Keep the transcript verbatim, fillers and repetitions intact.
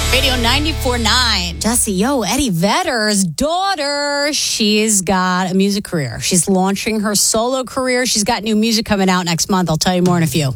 Radio ninety-four point nine. Jesse, yo, Eddie Vedder's daughter. She's got a music career. She's launching her solo career. She's got new music coming out next month. I'll tell you more in a few.